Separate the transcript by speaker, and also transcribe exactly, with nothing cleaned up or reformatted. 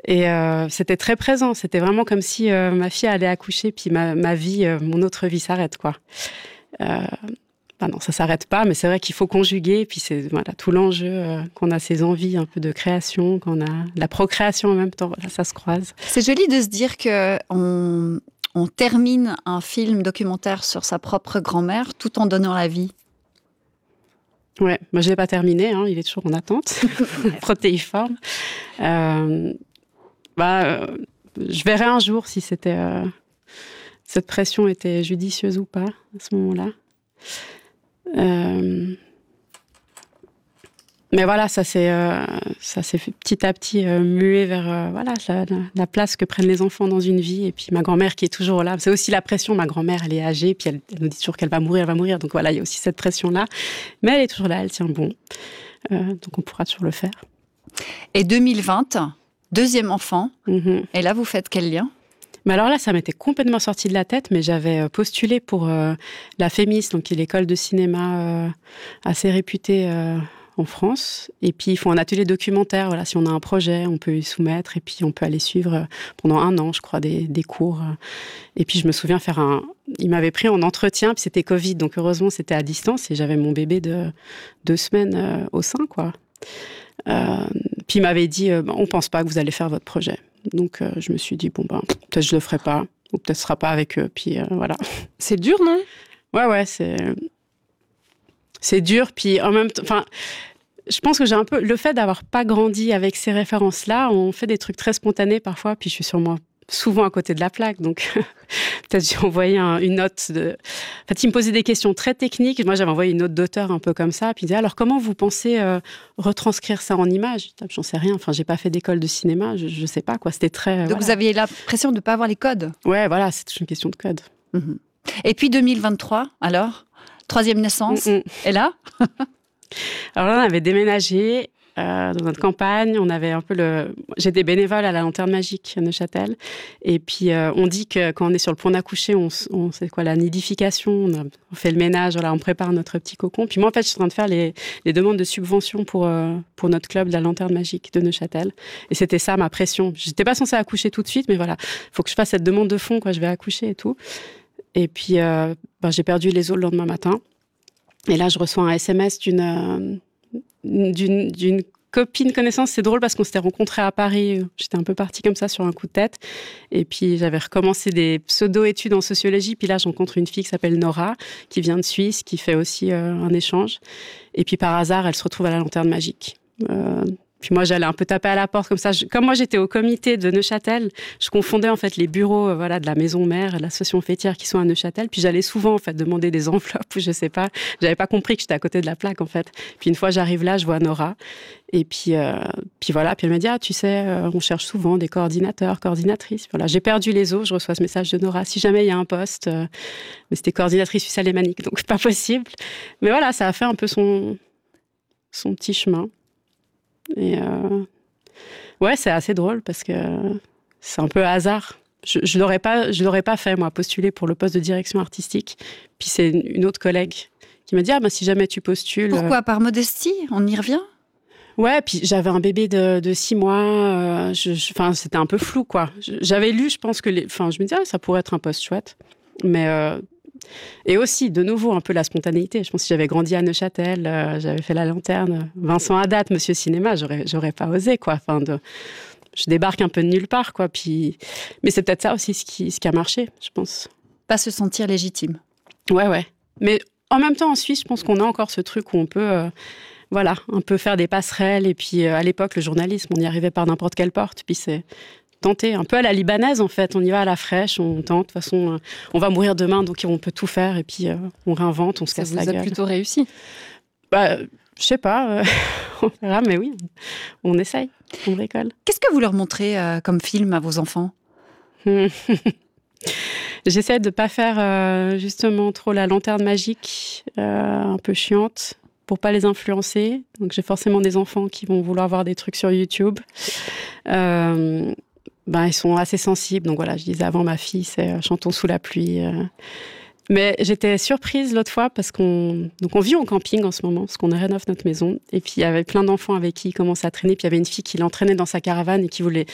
Speaker 1: Et euh, c'était très présent. C'était vraiment comme si euh, ma fille allait accoucher, puis ma, ma vie, euh, mon autre vie s'arrête, quoi. Euh, bah non, ça s'arrête pas, mais c'est vrai qu'il faut conjuguer. Et puis c'est voilà, tout l'enjeu, euh, qu'on a ces envies un peu de création, qu'on a la procréation en même temps. Voilà, ça se croise.
Speaker 2: C'est joli de se dire que on, on termine un film documentaire sur sa propre grand-mère tout en donnant la vie.
Speaker 1: Ouais, moi je l'ai pas terminé, hein, il est toujours en attente, protéiforme. Euh, bah, euh, je verrai un jour si c'était euh, cette pression était judicieuse ou pas à ce moment-là. Euh, mais voilà, ça s'est euh, ça s'est fait petit à petit euh, mué vers euh, voilà la, la, la place que prennent les enfants dans une vie. Et puis ma grand-mère qui est toujours là. C'est aussi la pression. Ma grand-mère, elle est âgée, puis elle, elle nous dit toujours qu'elle va mourir, elle va mourir. Donc voilà, il y a aussi cette pression-là. Mais elle est toujours là, elle tient bon. Euh, donc on pourra toujours le faire.
Speaker 2: Et deux mille vingt, deuxième enfant.
Speaker 1: Mm-hmm.
Speaker 2: Et là, vous faites quel lien ?
Speaker 1: Mais alors là, ça m'était complètement sorti de la tête, mais j'avais postulé pour euh, la Fémis, donc qui est l'école de cinéma euh, assez réputée euh, en France. Et puis, ils font un atelier documentaire. Voilà, si on a un projet, on peut y soumettre et puis on peut aller suivre pendant un an, je crois, des, des cours. Et puis, je me souviens faire un... Ils m'avaient pris en entretien, puis c'était Covid, donc heureusement, c'était à distance et j'avais mon bébé de deux semaines euh, au sein, quoi. Euh, puis, ils m'avaient dit, euh, on pense pas que vous allez faire votre projet. Donc, euh, je me suis dit, bon, ben, peut-être je le ferai pas, ou peut-être ce sera pas avec eux, puis euh, voilà.
Speaker 3: C'est dur, non ?
Speaker 1: Ouais, ouais, c'est... C'est dur, puis en même temps... Enfin, je pense que j'ai un peu... Le fait d'avoir pas grandi avec ces références-là, on fait des trucs très spontanés parfois, puis je suis sûrement souvent à côté de la plaque, donc peut-être j'ai envoyé un, une note de... En fait, il me posait des questions très techniques, moi j'avais envoyé une note d'auteur un peu comme ça, puis il disait, alors comment vous pensez euh, retranscrire ça en images ? J'en sais rien, enfin j'ai pas fait d'école de cinéma, je, je sais pas, quoi, c'était très...
Speaker 2: Donc
Speaker 1: voilà.
Speaker 2: vous aviez l'impression de ne pas avoir les codes ?
Speaker 1: Ouais, voilà, c'est toute une question de code.
Speaker 2: Mmh. Et puis deux mille vingt-trois, alors ? Troisième naissance,
Speaker 1: Mm-mm.
Speaker 2: et là ?
Speaker 1: Alors là, on avait déménagé euh, dans notre campagne. On avait un peu le... J'étais bénévole à la Lanterne Magique à Neuchâtel. Et puis, euh, on dit que quand on est sur le point d'accoucher, on, on c'est quoi, la nidification, on, a, on fait le ménage, voilà, on prépare notre petit cocon. Puis moi, en fait, je suis en train de faire les, les demandes de subvention pour, euh, pour notre club de la Lanterne Magique de Neuchâtel. Et c'était ça, ma pression. J'étais pas censée accoucher tout de suite, mais voilà, il faut que je fasse cette demande de fonds, quoi, je vais accoucher et tout. Et puis, euh, ben, j'ai perdu les os le lendemain matin. Et là, je reçois un S M S d'une, euh, d'une, d'une copine connaissance. C'est drôle parce qu'on s'était rencontrés à Paris. J'étais un peu partie comme ça sur un coup de tête. Et puis, j'avais recommencé des pseudo-études en sociologie. Puis là, je rencontre une fille qui s'appelle Nora, qui vient de Suisse, qui fait aussi euh, un échange. Et puis, par hasard, elle se retrouve à la Lanterne Magique. Euh, Puis moi, j'allais un peu taper à la porte comme ça. Je, comme moi, j'étais au comité de Neuchâtel, je confondais en fait les bureaux euh, voilà, de la maison mère et de l'association fêtière qui sont à Neuchâtel. Puis j'allais souvent en fait demander des enveloppes ou je sais pas. J'avais pas compris que j'étais à côté de la plaque en fait. Puis une fois, j'arrive là, je vois Nora. Et puis, euh, puis voilà. Puis elle m'a dit, ah, tu sais, euh, on cherche souvent des coordinateurs, coordinatrices. Voilà, j'ai perdu les os. Je reçois ce message de Nora. Si jamais il y a un poste, euh, mais c'était coordinatrice suisse alémanique, donc pas possible. Mais voilà, ça a fait un peu son, son petit chemin. Et euh... ouais, c'est assez drôle parce que c'est un peu hasard. Je, je l'aurais pas, je l'aurais pas fait moi postuler pour le poste de direction artistique. Puis c'est une, une autre collègue qui m'a dit ah ben si jamais tu postules.
Speaker 2: Pourquoi
Speaker 1: euh...
Speaker 2: par modestie ? On y revient ?
Speaker 1: Ouais, puis j'avais un bébé de, de six mois. Euh, je, je, enfin, c'était un peu flou quoi. J'avais lu, je pense que, les, enfin, je me disais ah, ça pourrait être un poste chouette, mais euh... et aussi, de nouveau, un peu la spontanéité. Je pense que si j'avais grandi à Neuchâtel, euh, j'avais fait la Lanterne, Vincent Haddad, Monsieur Cinéma, j'aurais, j'aurais pas osé, quoi. Enfin, de, je débarque un peu de nulle part, quoi. Puis, mais c'est peut-être ça aussi ce qui, ce qui a marché, je pense.
Speaker 2: Pas se sentir légitime.
Speaker 1: Ouais, ouais. Mais en même temps, en Suisse, je pense qu'on a encore ce truc où on peut, euh, voilà, un peu faire des passerelles. Et puis, euh, à l'époque, le journalisme, on y arrivait par n'importe quelle porte. Puis c'est tenter, un peu à la libanaise en fait, on y va à la fraîche, on tente, de toute façon, euh, on va mourir demain, donc on peut tout faire, et puis euh, on réinvente, on se
Speaker 3: Ça
Speaker 1: casse
Speaker 3: vous
Speaker 1: la
Speaker 3: a
Speaker 1: gueule.
Speaker 3: plutôt réussi ?
Speaker 1: Bah, je sais pas, euh, on verra, mais oui, on essaye, on bricole.
Speaker 2: Qu'est-ce que vous leur montrez euh, comme film à vos enfants ?
Speaker 1: J'essaie de pas faire euh, justement trop la Lanterne Magique, euh, un peu chiante, pour pas les influencer, donc j'ai forcément des enfants qui vont vouloir voir des trucs sur YouTube. Euh, Ben, ils sont assez sensibles. Donc voilà, je disais avant, ma fille, c'est euh, Chantons sous la pluie. Euh. Mais j'étais surprise l'autre fois parce qu'on, donc on vit en camping en ce moment, parce qu'on rénove notre maison. Et puis il y avait plein d'enfants avec qui il commençait à traîner. Puis il y avait une fille qui l'entraînait dans sa caravane et qui voulait